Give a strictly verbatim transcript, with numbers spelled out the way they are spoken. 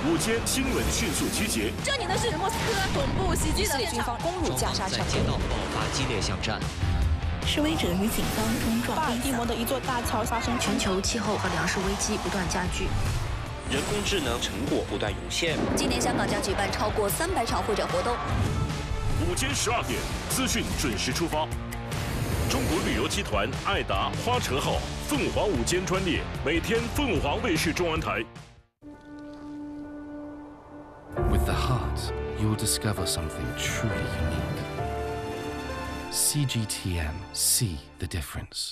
午间新闻迅速集结。 这里呢是莫斯科恐怖袭击的现场，攻入加沙城， 在街道爆发激烈巷战。 示威者与警方冲撞。 巴尔的摩的一座大桥发生全球气候和粮食危机不断加剧， 人工智能成果不断涌现。 今年香港将举办超过三百场会展活动。 午间十二点，资讯准时出发。中国旅游集团爱达花车号凤凰午间专列，每天凤凰卫视中文台。 With the heart, you will discover something truly unique. C G T M, see the difference.